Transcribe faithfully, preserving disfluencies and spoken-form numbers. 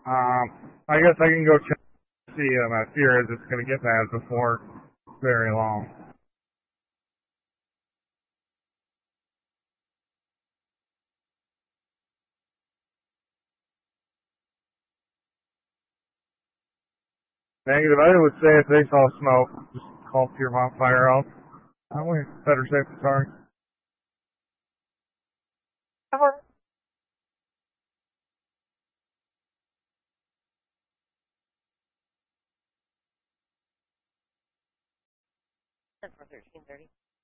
Um, I guess I can go check to see. Uh, my fear is it's going to get bad before very long. Negative. I would say if they saw smoke, just call Piermont Fire out. That way, better safe than sorry. Cover. For thirteen thirty.